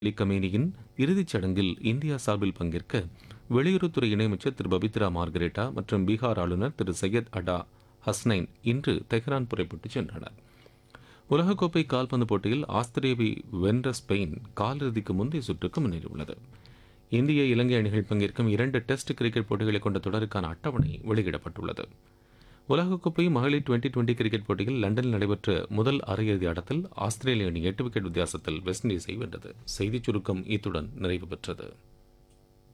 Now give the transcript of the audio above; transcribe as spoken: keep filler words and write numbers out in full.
அலி கமேனியின் இறுதிச் சடங்கில் இந்தியா சார்பில் பங்கேற்க வெளியுறவுத்துறை இணையமைச்சர் திரு பபித்ரா மார்கரெட்டா மற்றும் பீகார் ஆளுநர் திரு சையத் அடா ஹஸ்னைன் இன்று தெஹ்ரான் புறப்பட்டு சென்றனர். உலகக்கோப்பை கால்பந்து போட்டியில் ஆஸ்திரேலியாவை வென்ற ஸ்பெயின் காலிறுதிக்கு முந்தைய சுற்றுக்கு முன்னேறியுள்ளது. இந்திய இலங்கை அணிகள் பங்கேற்கும் இரண்டு டெஸ்ட் கிரிக்கெட் போட்டிகளை கொண்ட தொடருக்கான அட்டவணை வெளியிடப்பட்டுள்ளது. உலகக்கோப்பை மகளிர் டுவெண்டி டுவெண்டி கிரிக்கெட் போட்டியில் லண்டனில் நடைபெற்ற முதல் அரையிறுதி ஆட்டத்தில் ஆஸ்திரேலிய அணி எட்டு விக்கெட் வித்தியாசத்தில் வெஸ்ட் இண்டீஸை வென்றது. செய்திச் சுருக்கம் இத்துடன் நிறைவு பெற்றது.